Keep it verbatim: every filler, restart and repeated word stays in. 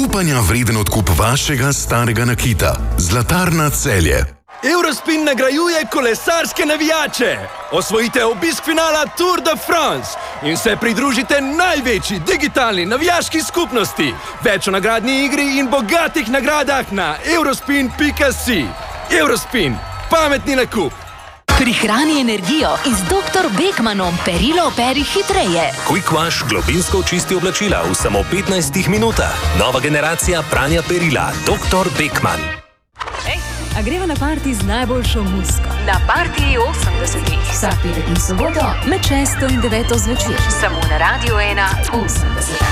zaupanja vreden odkup vašega starega nakita. Zlatarna Celje. Eurospin nagrajuje kolesarske navijače. Osvojite obisk finala Tour de France in se pridružite največji digitalni navijaški skupnosti. Več o nagradni igri in bogatih nagradah na eurospin pika si. Eurospin. Pametni nakup. Prihrani energijo in z doktor Beckmanom perilo operi hitreje. Quick Wash globinsko čisti oblačila v samo petnajstih minutah. Nova generacija pranja perila. doktor Beckman. Ej, a greva na parti z najboljšo muziko? Na partiji osemdesetih. Vsak petek in soboto med šesto in deveto zvečer. Samo na Radio ena osemdeset.